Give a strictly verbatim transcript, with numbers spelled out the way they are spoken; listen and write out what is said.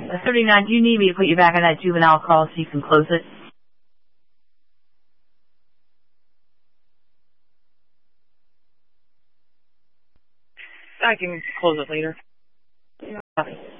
Uh, thirty-nine, do you need me to put you back on that juvenile call so you can close it? I can close it later.